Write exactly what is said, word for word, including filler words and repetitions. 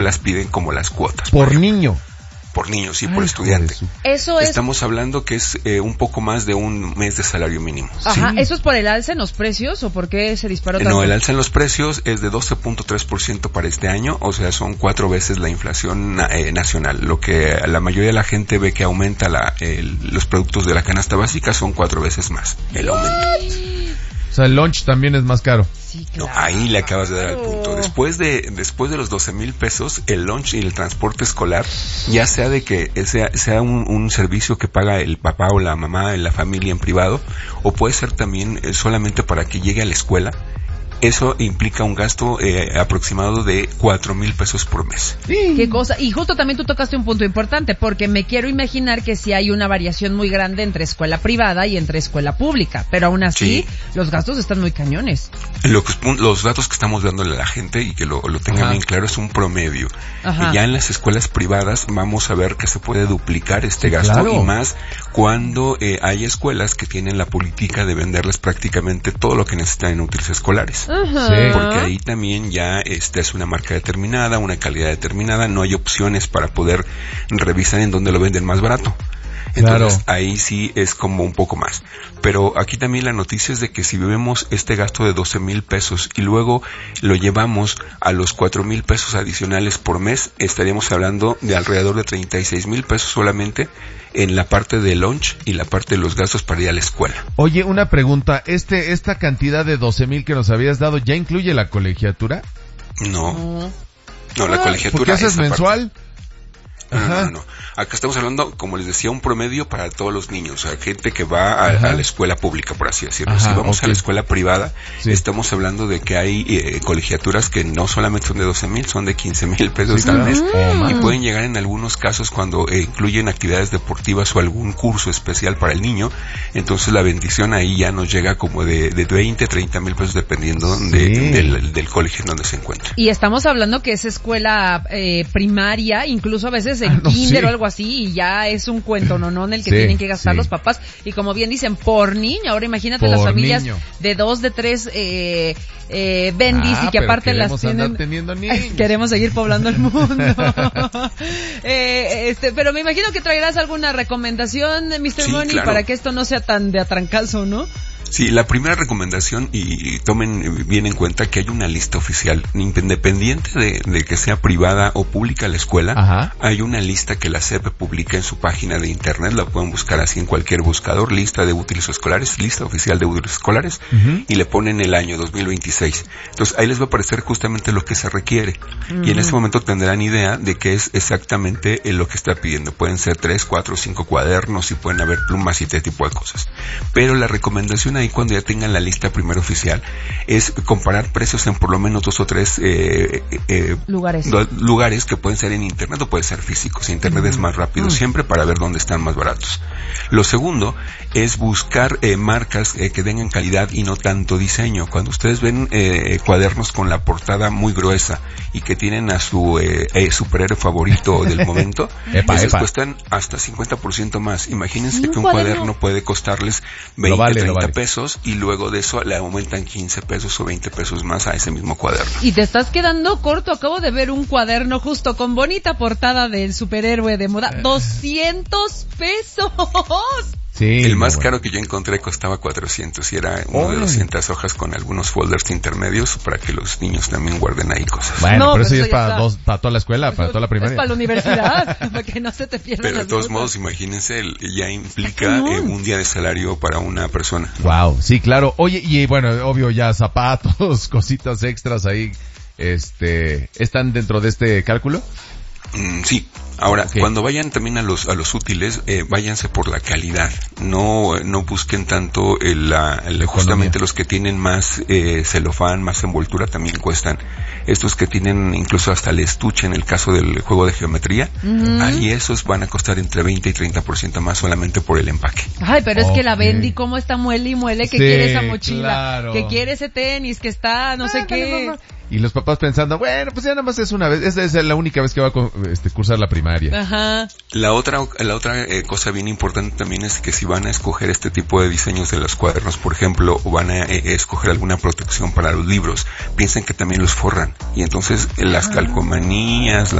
las piden como las cuotas. Por, por niño. Por niño, sí, Ay, por estudiante. Eso es... Estamos hablando que es eh, un poco más de un mes de salario mínimo. Ajá, ¿sí? ¿Eso es por el alza en los precios o por qué se disparó tanto? No, el alza en los precios es de doce punto tres por ciento para este año, o sea, son cuatro veces la inflación eh, nacional. Lo que la mayoría de la gente ve que aumenta la, el, los productos de la canasta básica son cuatro veces más el aumento. O sea, el lunch también es más caro. Sí, claro. No, ahí le acabas de dar el punto. Después de después de los doce mil pesos, el lunch y el transporte escolar, ya sea de que sea, sea un, un servicio que paga el papá o la mamá en la familia en privado, o puede ser también eh, solamente para que llegue a la escuela. Eso implica un gasto eh, aproximado de cuatro mil pesos por mes. Qué cosa. Y justo también tú tocaste un punto importante, porque me quiero imaginar que sí hay una variación muy grande entre escuela privada y entre escuela pública, pero aún así, sí, los gastos están muy cañones. Lo que, los datos que estamos dándole a la gente, y que lo, lo tengan Ajá. bien claro, es un promedio. Ajá. Y ya en las escuelas privadas vamos a ver que se puede duplicar este sí, gasto, claro. y más cuando eh, hay escuelas que tienen la política de venderles prácticamente todo lo que necesitan en útiles escolares. Ajá. Sí. Porque ahí también ya este es una marca determinada, una calidad determinada, no hay opciones para poder revisar en dónde lo venden más barato. Entonces, claro. ahí sí es como un poco más. Pero aquí también la noticia es de que si vemos este gasto de doce mil pesos y luego lo llevamos a los cuatro mil pesos adicionales por mes, estaríamos hablando de alrededor de treinta y seis mil pesos solamente en la parte de lunch y la parte de los gastos para ir a la escuela. Oye, una pregunta, este, esta cantidad de doce mil que nos habías dado, ¿ya incluye la colegiatura? No. No, la colegiatura. ¿Por qué haces mensual? No, no, no, no. Acá estamos hablando, como les decía, un promedio para todos los niños, o sea, gente que va a, a la escuela pública, por así decirlo. Ajá, si vamos okay. a la escuela privada, sí. estamos hablando de que hay eh, colegiaturas que no solamente son de doce mil, son de quince mil pesos sí, al mes, oh, y pueden llegar en algunos casos cuando eh, incluyen actividades deportivas o algún curso especial para el niño. Entonces la bendición ahí ya nos llega como de, de veinte, treinta mil pesos dependiendo sí. de, del, del colegio en donde se encuentra. Y estamos hablando que es escuela eh, primaria, incluso a veces en ah, no, kinder sí. o algo así, y ya es un cuento, ¿no? no en el que sí, tienen que gastar sí. los papás, y como bien dicen, por niño. Ahora imagínate por las familias niño. de dos, de tres eh, eh, bendis, ah, y que aparte las tienen teniendo niños. Queremos seguir poblando el mundo. eh, este, pero me imagino que traerás alguna recomendación, mister Sí, Money, claro. para que esto no sea tan de atrancazo, ¿no? Sí, la primera recomendación, y tomen bien en cuenta que hay una lista oficial, independiente de, de que sea privada o pública la escuela, Ajá. hay una lista que la S E P publica en su página de internet, la pueden buscar así en cualquier buscador, lista de útiles escolares, lista oficial de útiles escolares, uh-huh. y le ponen el año dos mil veintiséis. Entonces ahí les va a aparecer justamente lo que se requiere, uh-huh. y en ese momento tendrán idea de qué es exactamente lo que está pidiendo. Pueden ser tres, cuatro, cinco cuadernos, y pueden haber plumas y este tipo de cosas. Pero la recomendación ahí cuando ya tengan la lista primero oficial es comparar precios en por lo menos dos o tres eh, eh, lugares do, lugares que pueden ser en internet o pueden ser físicos. Internet uh-huh. es más rápido uh-huh. siempre para ver dónde están más baratos. Lo segundo es buscar eh, marcas eh, que tengan calidad y no tanto diseño. Cuando ustedes ven eh, cuadernos con la portada muy gruesa y que tienen a su eh, eh, superhéroe favorito del momento, epa, esos epa. cuestan hasta cincuenta por ciento más. Imagínense que un cuaderno? cuaderno puede costarles veinte, vale, treinta vale. pesos, y luego de eso le aumentan quince pesos o veinte pesos más a ese mismo cuaderno. Y te estás quedando corto. Acabo de ver un cuaderno justo con bonita portada del superhéroe de moda. ¡doscientos pesos! Sí, el más bueno. caro que yo encontré costaba cuatrocientos y era uno oh. de doscientas hojas con algunos folders intermedios para que los niños también guarden ahí cosas. Bueno, no, pero eso ya es para, dos, para toda la escuela, eso para toda la primaria. Es para la universidad, para que no se te pierdan. Pero de todos cosas. modos, imagínense, ya implica eh, un día de salario para una persona. Wow, sí, claro. Oye, y bueno, obvio ya zapatos, cositas extras ahí, este, ¿están dentro de este cálculo? Mm, sí. Ahora, okay. cuando vayan también a los a los útiles, eh, váyanse por la calidad. No no busquen tanto el, la, el, justamente los que tienen más eh, celofán, más envoltura también cuestan. Estos que tienen incluso hasta el estuche en el caso del juego de geometría, uh-huh. ahí esos van a costar entre veinte y treinta por ciento más solamente por el empaque. Ay, pero okay. es que la Bendy, ¿cómo está muele y muele? Que sí, quiere esa mochila, claro. que quiere ese tenis, que está no ah, sé qué. Mamá. Y los papás pensando, bueno, pues ya nada más es una vez, esta es la única vez que va a este, cursar la primaria. Ajá. La otra, la otra eh, cosa bien importante también es que si van a escoger este tipo de diseños de los cuadernos, por ejemplo, o van a eh, escoger alguna protección para los libros, piensen que también los forran. Y entonces las calcomanías,